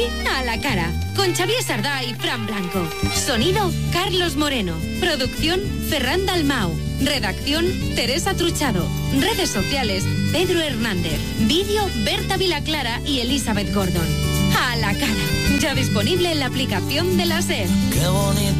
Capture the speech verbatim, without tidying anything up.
Aquí, A la Cara, con Xavier Sardá y Fran Blanco. Sonido, Carlos Moreno. Producción, Ferran Dalmau. Redacción, Teresa Truchado. Redes sociales, Pedro Hernández. Vídeo, Berta Vilaclara y Elizabeth Gordon. A la Cara, ya disponible en la aplicación de la SER. Qué bonito.